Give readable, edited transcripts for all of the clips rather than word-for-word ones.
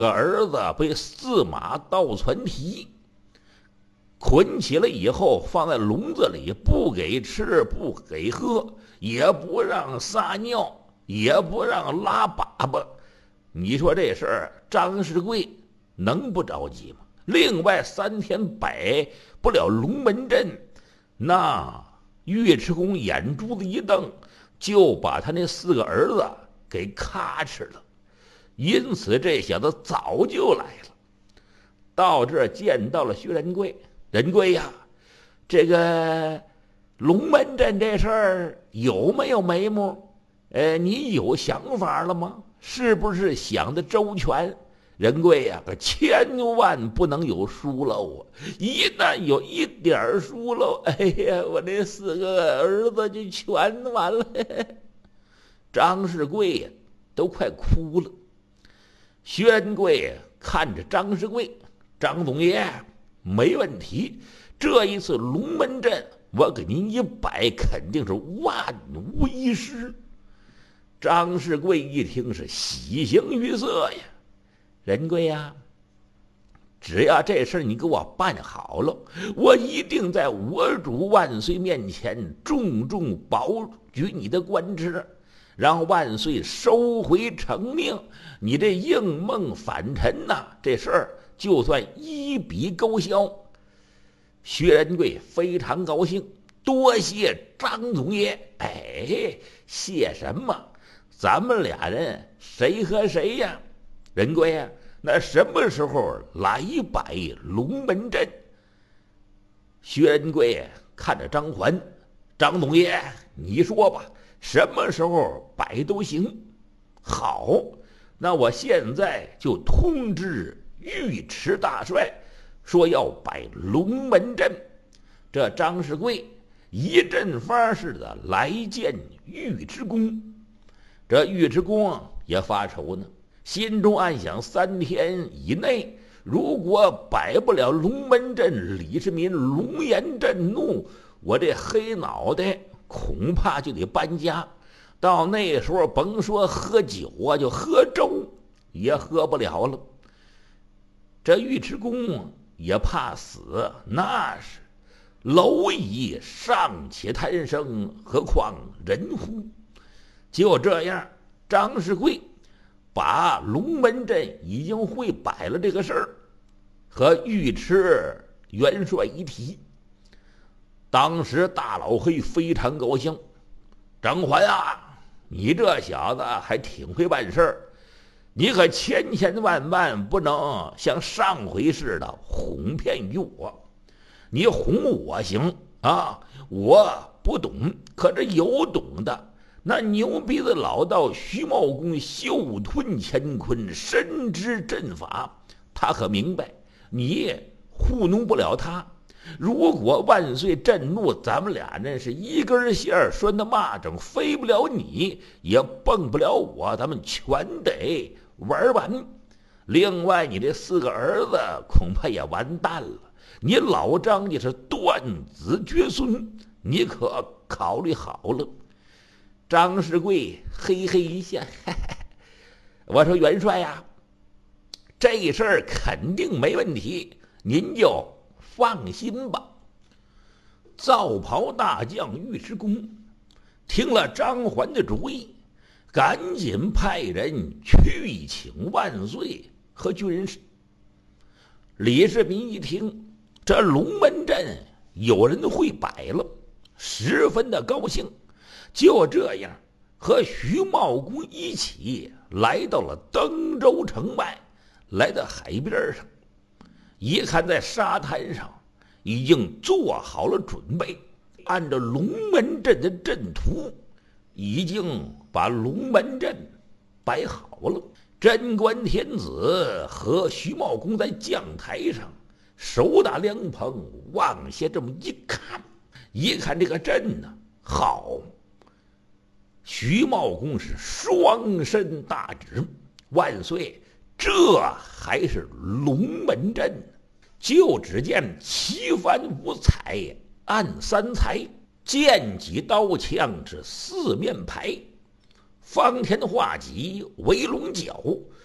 儿子被4马倒船提，捆起来以后放在笼子里，不给吃，不给喝，也不让撒尿，也不让拉粑粑。你说这事儿，张世贵能不着急吗？另外3天摆不了龙门阵，那尉迟恭眼珠子一瞪，就把他那4个儿子给咔哧了。因此这小子早就来了，到这儿见到了薛仁贵。仁贵呀，这个龙门阵这事儿有没有眉目？你有想法了吗？是不是想的周全？仁贵呀，可千万不能有疏漏啊！一旦有一点疏漏，哎呀，我这4个儿子就全完了。张世贵呀，都快哭了。薛仁贵看着张世贵，张总爷没问题，这一次龙门阵我给您一摆，肯定是万无一失。张世贵一听是喜形于色呀，仁贵呀，只要这事你给我办好了，我一定在我主万岁面前重重保举你的官职，让万岁收回成命。你这应梦反臣呐，这事儿就算一笔勾销。薛仁贵非常高兴，多谢张总爷。哎，谢什么？咱们俩人谁和谁呀？仁贵呀，那什么时候来摆龙门阵？薛仁贵看着张环，张总爷，你说吧，什么时候摆都行。好，那我现在就通知尉迟大帅，说要摆龙门阵。这张世贵一阵法似的来见尉迟恭。这尉迟恭也发愁呢，心中暗想：3天以内如果摆不了龙门阵，李世民龙颜震怒，我这黑脑袋恐怕就得搬家。到那时候甭说喝酒啊，就喝粥也喝不了了。这尉迟恭也怕死，那是蝼蚁尚且贪生，何况人乎？就这样，张世贵把龙门阵已经会摆了这个事儿和尉迟元帅一提。当时大老黑非常高兴，张环啊，你这小子还挺会办事儿，你可千千万万不能像上回似的哄骗于我。你哄我行啊，我不懂，可这有懂的。那牛鼻子老道徐茂公袖吞乾坤，深知阵法，他可明白你糊弄不了他。如果万岁震怒，咱们俩人是一根线拴的蚂蚱，飞不了你，也蹦不了我，咱们全得玩完。另外，你这4个儿子恐怕也完蛋了。你老张家是断子绝孙，你可考虑好了？张世贵嘿嘿一笑，我说元帅呀，这事儿肯定没问题，您就放心吧。皂袍大将尉迟恭听了张环的主意，赶紧派人去请万岁和军士。李世民一听这龙门阵有人会摆了，十分的高兴。就这样和徐茂公一起来到了登州城外，来到海边上，一看在沙滩上已经做好了准备，按照龙门阵的阵图已经把龙门阵摆好了。贞观天子和徐茂公在将台上手打凉棚，往下这么一看这个阵呢，好，徐茂公是双身大指，万岁，这还是龙门阵。就只见旗帆五彩按3才，剑戟刀枪是4面排，方天画戟围龙角，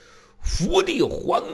伏地还